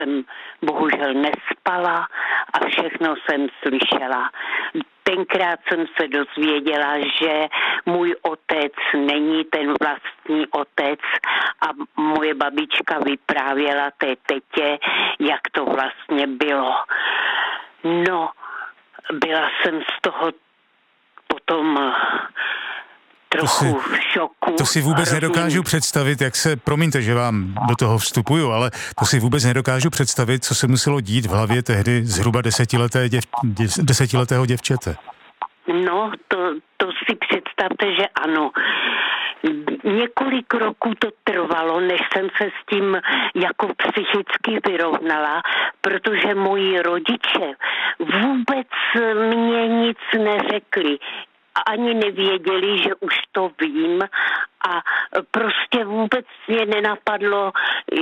jsem bohužel nespala a všechno jsem slyšela. Tenkrát jsem se dozvěděla, že můj otec není ten vlastní otec a moje babička vyprávěla té tetě, jak to vlastně bylo. No, byla jsem z toho potom trochu v šoku. To si vůbec nedokážu představit, jak se, promiňte, že vám do toho vstupuju, ale to si vůbec nedokážu představit, co se muselo dít v hlavě tehdy zhruba desetiletého děvčete. No, to si představte, že ano. Několik roků to trvalo, než jsem se s tím jako psychicky vyrovnala, protože moji rodiče vůbec mě nic neřekli. Ani nevěděli, že už to vím a prostě vůbec mě nenapadlo,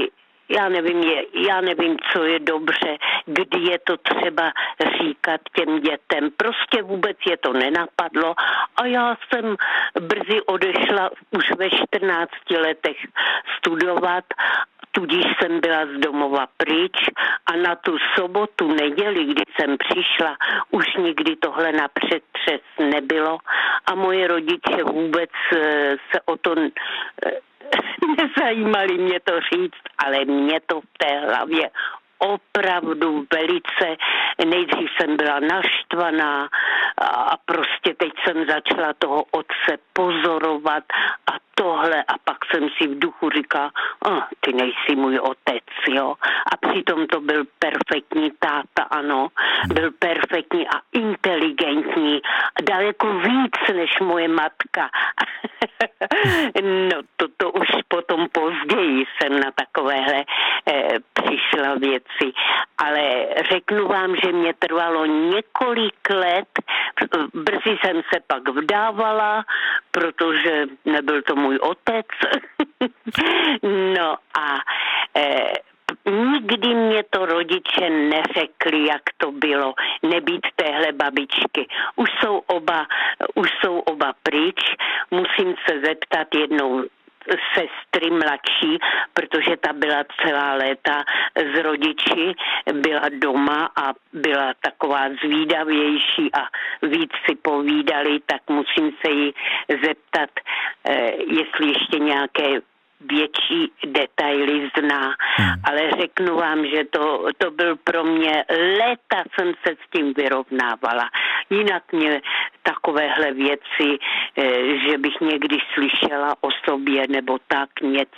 já nevím, co je dobře, kdy je to třeba říkat těm dětem. Prostě vůbec je to nenapadlo a já jsem brzy odešla už ve 14 letech studovat, tudíž jsem byla z domova pryč a na tu sobotu, neděli, kdy jsem přišla, už nikdy tohle na přetřes nebylo a moje rodiče vůbec se o to nezajímali mě to říct, ale mě to v té hlavě opravdu velice, nejdřív jsem byla naštvaná a prostě teď jsem začala toho otce pozorovat a tohle a pak jsem si v duchu říkala, ty nejsi můj otec, jo. A přitom to byl perfektní táta, ano, byl perfektní a inteligentní, daleko víc než moje matka. No to už potom později jsem na takovéhle přišla věci, ale řeknu vám, že mě trvalo několik let, brzy jsem se pak vdávala, protože nebyl to můj otec. No a nikdy mě to rodiče neřekli, jak to bylo, nebýt téhle babičky. Už jsou oba pryč, musím se zeptat jednou sestry mladší, protože ta byla celá léta s rodiči, byla doma a byla taková zvídavější a víc si povídali, tak musím se jí zeptat, jestli ještě nějaké větší detaily zná. Ale řeknu vám, že to byl pro mě léta jsem se s tím vyrovnávala. Jinak mě takovéhle věci, že bych někdy slyšela o sobě nebo tak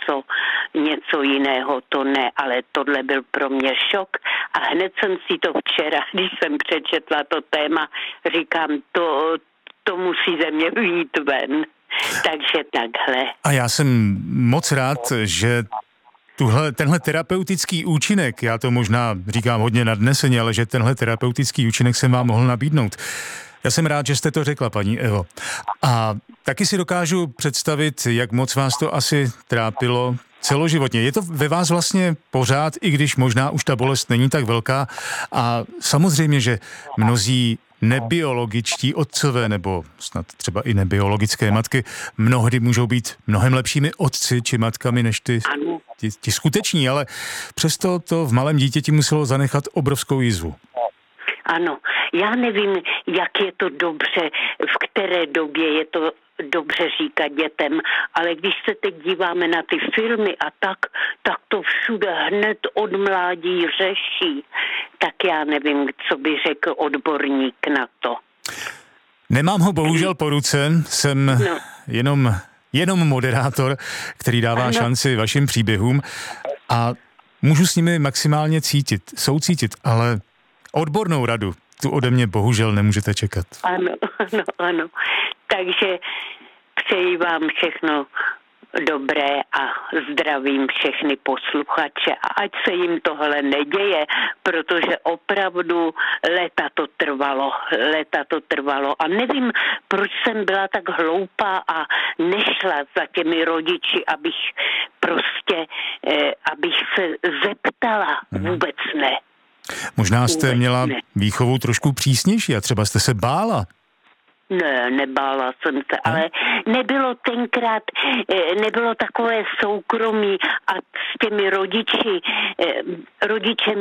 něco jiného, to ne, ale tohle byl pro mě šok a hned jsem si to včera, když jsem přečetla to téma, říkám, to musí ze mě vyjít ven. Takže takhle. A já jsem moc rád, že tenhle terapeutický účinek, já to možná říkám hodně nadneseně, ale že tenhle terapeutický účinek jsem vám mohl nabídnout. Já jsem rád, že jste to řekla, paní Evo. A taky si dokážu představit, jak moc vás to asi trápilo celoživotně. Je to ve vás vlastně pořád, i když možná už ta bolest není tak velká. A samozřejmě, že mnozí nebiologičtí otcové nebo snad třeba i nebiologické matky mnohdy můžou být mnohem lepšími otci či matkami než ti skuteční, ale přesto to v malém dítěti muselo zanechat obrovskou jizvu. Ano, já nevím, jak je to dobře, v které době je to dobře říkat dětem, ale když se teď díváme na ty filmy a tak to všude hned od mládí řeší, tak já nevím, co by řekl odborník na to. Nemám ho bohužel po ruce, jsem jenom moderátor, který dává šanci vašim příběhům a můžu s nimi maximálně soucítit, ale odbornou radu tu ode mě bohužel nemůžete čekat. Ano. Takže přeji vám všechno dobré a zdravím všechny posluchače a ať se jim tohle neděje, protože opravdu léta to trvalo a nevím, proč jsem byla tak hloupá a nešla za těmi rodiči, abych se zeptala, vůbec ne. Možná jste měla výchovu trošku přísnější a třeba jste se bála. Ne, nebála jsem se, ale nebylo tenkrát, nebylo takové soukromí a s těmi rodiče